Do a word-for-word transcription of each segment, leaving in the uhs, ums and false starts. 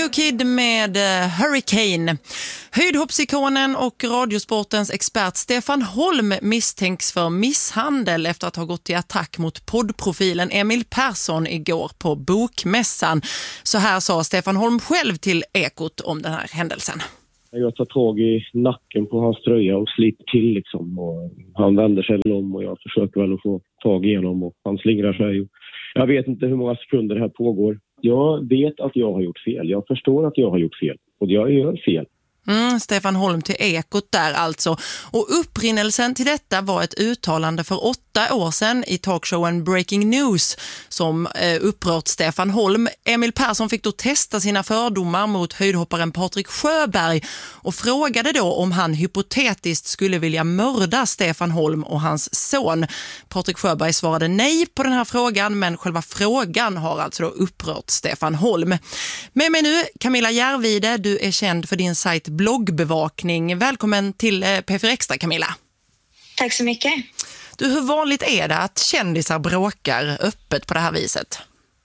Hello Kid med uh, Hurricane. Höjdhoppsikonen och radiosportens expert Stefan Holm misstänks för misshandel efter att ha gått till attack mot poddprofilen Emil Persson igår på Bokmässan. Så här sa Stefan Holm själv till Ekot om den här händelsen. Jag tar tag i nacken på hans tröja och sliter till liksom. Och han vänder sig om och jag försöker väl att få tag i honom och han slingrar sig. Jag vet inte hur många sekunder det här pågår. Jag vet att jag har gjort fel. Jag förstår att jag har gjort fel. Och jag gör fel. Mm, Stefan Holm till Ekot där alltså. Och upprinnelsen till detta var ett uttalande för åtta år sedan i talkshowen Breaking News som eh, upprört Stefan Holm. Emil Persson fick då testa sina fördomar mot höjdhopparen Patrik Sjöberg och frågade då om han hypotetiskt skulle vilja mörda Stefan Holm och hans son. Patrik Sjöberg svarade nej på den här frågan, men själva frågan har alltså då upprört Stefan Holm. Med mig nu Camilla Järvide, du är känd för din sajt bloggbevakning. Välkommen till P fyra Extra, Camilla. Tack så mycket. Du, hur vanligt är det att kändisar bråkar öppet på det här viset?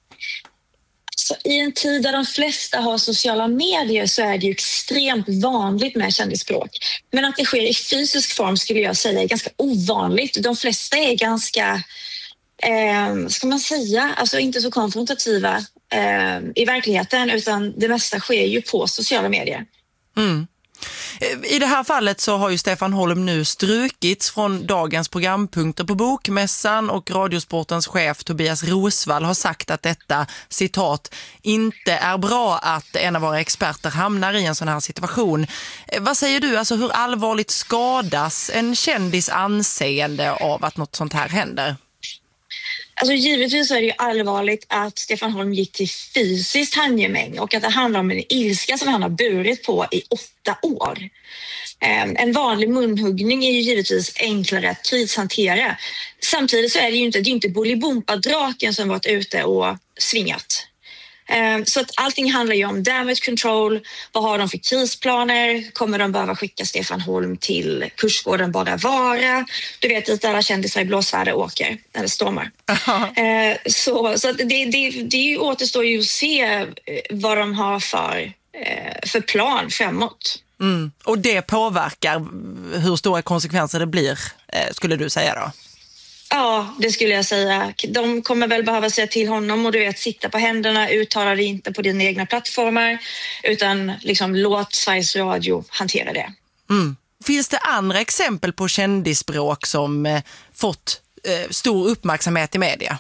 Så i en tid där de flesta har sociala medier så är det ju extremt vanligt med kändisbråk. Men att det sker i fysisk form skulle jag säga är ganska ovanligt. De flesta är ganska, eh, ska man säga, alltså inte så konfrontativa eh, i verkligheten, utan det mesta sker ju på sociala medier. Mm. I det här fallet så har ju Stefan Holm nu strukits från dagens programpunkter på Bokmässan och radiosportens chef Tobias Rosvall har sagt att detta, citat, inte är bra att en av våra experter hamnar i en sån här situation. Vad säger du, alltså hur allvarligt skadas en kändis anseende av att något sånt här händer? Alltså givetvis är det ju allvarligt att Stefan Holm gick till fysiskt handgemäng och att det handlar om en ilska som han har burit på i åtta år. En vanlig munhuggning är ju givetvis enklare att krishantera. Samtidigt så är det ju inte, det är inte Bolibompa-draken som varit ute och svingat. Så att allting handlar ju om damage control. Vad har de för krisplaner? Kommer de behöva skicka Stefan Holm till kursgården Bara Vara? Du vet att alla kändisar i blåsväder åker eller stormar. Uh-huh. Så, så att det, det, det återstår ju att se vad de har för, för plan framåt. Mm. Och det påverkar hur stora konsekvenser det blir, skulle du säga då? Ja, det skulle jag säga. De kommer väl behöva säga till honom och du vet, sitta på händerna, uttala det inte på dina egna plattformar utan liksom låt Sveriges Radio hantera det. Mm. Finns det andra exempel på kändisbråk som eh, fått eh, stor uppmärksamhet i media?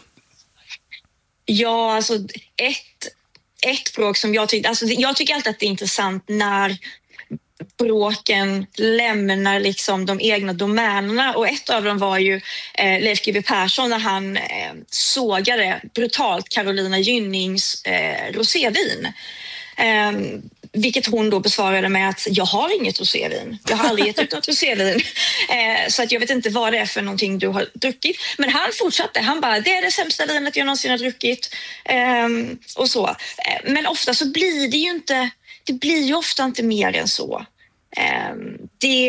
Ja, alltså ett, ett bråk som jag tycker, alltså jag tycker alltid att det är intressant när bråken lämnar liksom de egna domänerna och ett av dem var ju eh, Leif G W Persson när han eh, sågade brutalt Carolina Gynnings eh, rosévin. Eh, vilket hon då besvarade med att jag har inget rosévin. Jag har aldrig gett ut något rosévin. Eh, så att jag vet inte vad det är för någonting du har druckit. Men han fortsatte. Han bara, det är det sämsta vinet jag någonsin har druckit. Eh, och så. Eh, men ofta så blir det ju inte, det blir ju ofta inte mer än så. Det,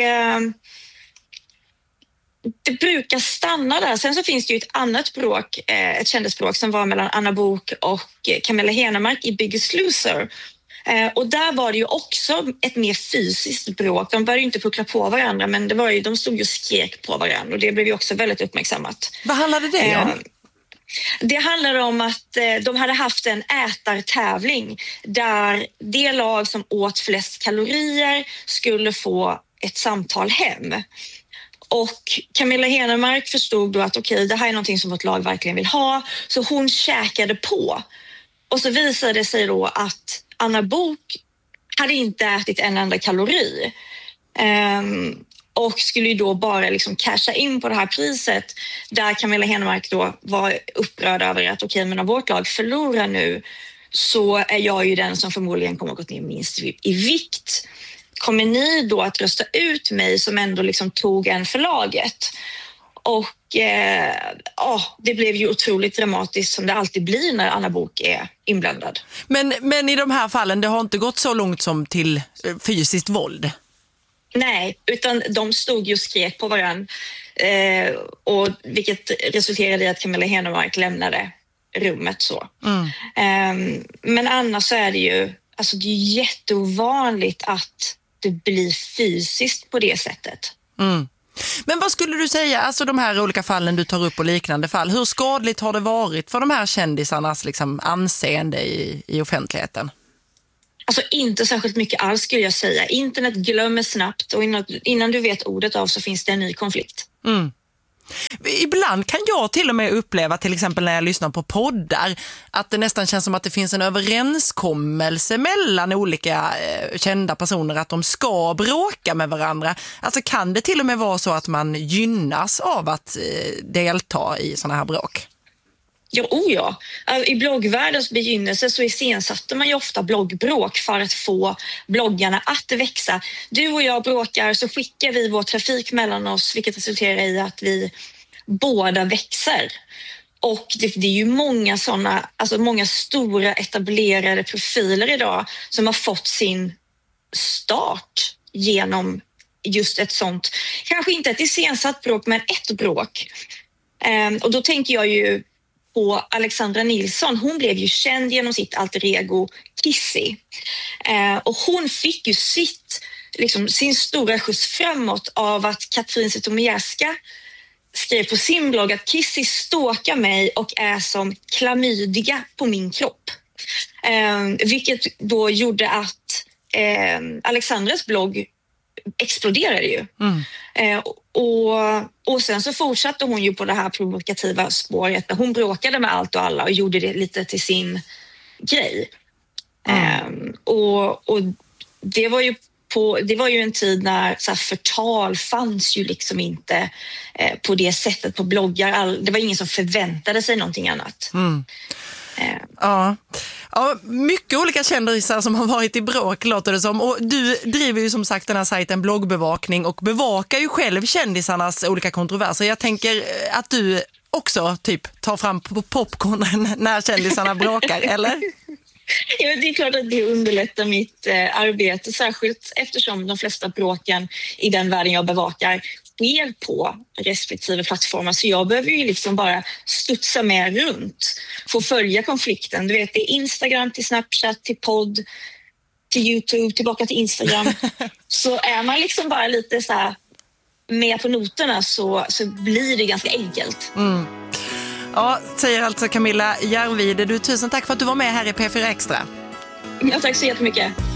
det brukar stanna där. Sen så finns det ju ett annat bråk, ett kändisbråk som var mellan Anna Bok och Camilla Henemark i Biggest Loser. Och där var det ju också ett mer fysiskt bråk. De började ju inte puckla på varandra, men det var ju, de stod ju och skrek på varandra och det blev ju också väldigt uppmärksammat. Vad handlade det om? Det handlar om att de hade haft en ätartävling där det lag som åt flest kalorier skulle få ett samtal hem. Och Camilla Henemark förstod då att okej, okay, det här är någonting som vårt lag verkligen vill ha. Så hon käkade på. Och så visade det sig då att Anna Bok hade inte ätit en enda kalori. Um, och skulle ju då bara liksom casha in på det här priset där Camilla Henemark då var upprörd över att okej, okay, men om vårt lag förlorar nu så är jag ju den som förmodligen kommer att gått ner minst i vikt. Kommer ni då att rösta ut mig som ändå liksom tog en för laget? Och eh, ja, det blev ju otroligt dramatiskt som det alltid blir när Anna Bok är inblandad. Men, men i de här fallen, det har inte gått så långt som till fysiskt våld? Nej, utan de stod ju och skrek på varann. Eh, och vilket resulterade i att Camilla Henemark lämnade rummet så. Mm. Eh, men annars så är det ju alltså det är jätteovanligt att det blir fysiskt på det sättet. Mm. Men vad skulle du säga, alltså de här olika fallen du tar upp och liknande fall, hur skadligt har det varit för de här kändisarnas liksom anseende i, i offentligheten? Alltså inte särskilt mycket alls skulle jag säga. Internet glömmer snabbt och innan, innan du vet ordet av så finns det en ny konflikt. Mm. Ibland kan jag till och med uppleva, till exempel när jag lyssnar på poddar, att det nästan känns som att det finns en överenskommelse mellan olika eh, kända personer att de ska bråka med varandra. Alltså kan det till och med vara så att man gynnas av att eh, delta i såna här bråk? Ja, oh ja. I bloggvärldens begynnelse så iscensatte man ju ofta bloggbråk för att få bloggarna att växa. Du och jag bråkar så skickar vi vår trafik mellan oss, vilket resulterar i att vi båda växer. Och det, det är ju många sådana, alltså många stora etablerade profiler idag som har fått sin start genom just ett sånt, kanske inte ett iscensatt bråk, men ett bråk. Um, och då tänker jag ju på Alexandra Nilsson. Hon blev ju känd genom sitt alter ego Kissy. Eh, och hon fick ju sitt, liksom, sin stora skjuts framåt av att Katrin Zytomierska skrev på sin blogg att Kissy stalkar mig och är som klamydia på min kropp. Eh, vilket då gjorde att eh, Alexandras blogg exploderade ju. Mm. Eh, och, och sen så fortsatte hon ju på det här provokativa spåret. Hon bråkade med allt och alla och gjorde det lite till sin grej. Mm. Eh, och, och det var ju på, det var ju en tid när så här, förtal fanns ju liksom inte eh, på det sättet på bloggar. All, det var ingen som förväntade sig någonting annat. Mm. Eh. Ja. Ja, mycket olika kändisar som har varit i bråk låter det som. Och du driver ju som sagt den här sajten Bloggbevakning och bevakar ju själv kändisarnas olika kontroverser. Jag tänker att du också typ tar fram popcornen när kändisarna bråkar, eller? Ja, det är klart att det underlättar mitt eh, arbete, särskilt eftersom de flesta bråken i den världen jag bevakar sker på respektive plattformar. Så jag behöver ju liksom bara studsa med runt, få följa konflikten. Du vet, det är Instagram till Snapchat, till podd, till YouTube, tillbaka till Instagram. Så är man liksom bara lite så här med på noterna så, så blir det ganska enkelt. Mm. Ja, säger alltså Camilla Järvide. Du, tusen tack för att du var med här i P fyra Extra. Ja, tack så jättemycket.